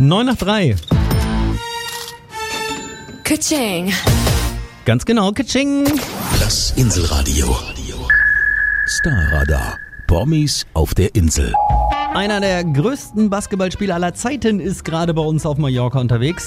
9 nach 3. Ka-ching. Ganz genau, Ka-ching. Das Inselradio. Starradar. Promis auf der Insel. Einer der größten Basketballspieler aller Zeiten ist gerade bei uns auf Mallorca unterwegs.